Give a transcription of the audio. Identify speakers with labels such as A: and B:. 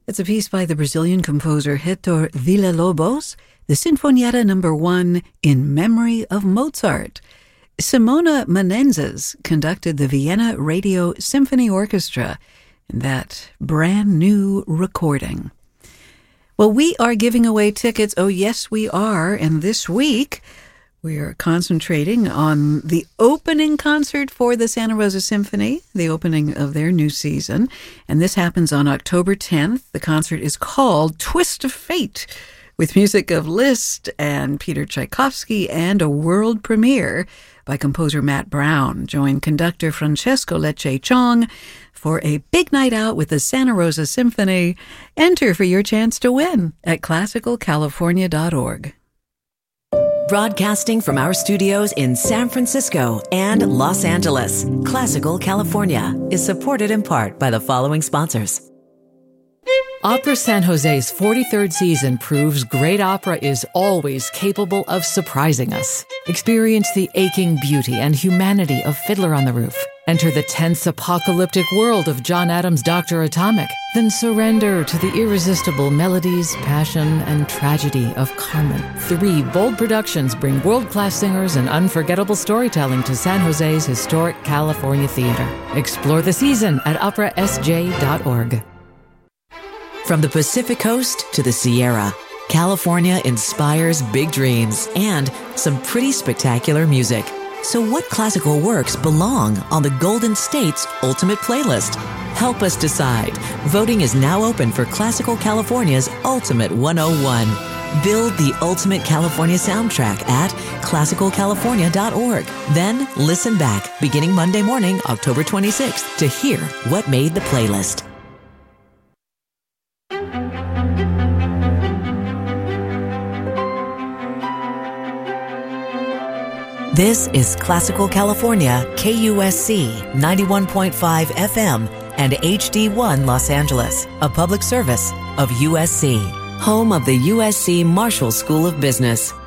A: It's a piece by the Brazilian composer Heitor Villa-Lobos, the Sinfonietta No. 1 in memory of Mozart. Simona Menezes conducted the Vienna Radio Symphony Orchestra in that brand new recording. Well, we are giving away tickets. Oh, yes, we are. And this week, we are concentrating on the opening concert for the Santa Rosa Symphony, the opening of their new season. And this happens on October 10th. The concert is called Twist of Fate, with music of Liszt and Peter Tchaikovsky and a world premiere by composer Matt Brown. Join conductor Francesco Lecce Chong for a big night out with the Santa Rosa Symphony. Enter for your chance to win at classicalcalifornia.org.
B: Broadcasting from our studios in San Francisco and Los Angeles, Classical California is supported in part by the following sponsors.
C: Opera San Jose's 43rd season proves great opera is always capable of surprising us. Experience the aching beauty and humanity of Fiddler on the Roof. Enter the tense apocalyptic world of John Adams' Dr. Atomic. Then surrender to the irresistible melodies, passion, and tragedy of Carmen. 3 bold productions bring world-class singers and unforgettable storytelling to San Jose's historic California theater. Explore the season at operasj.org.
B: From the Pacific Coast to the Sierra, California inspires big dreams and some pretty spectacular music. So what classical works belong on the Golden State's Ultimate Playlist? Help us decide. Voting is now open for Classical California's Ultimate 101. Build the Ultimate California soundtrack at classicalcalifornia.org. Then listen back beginning Monday morning, October 26th, to hear what made the playlist. This is Classical California, KUSC 91.5 FM and HD1 Los Angeles, a public service of USC, home of the USC Marshall School of Business.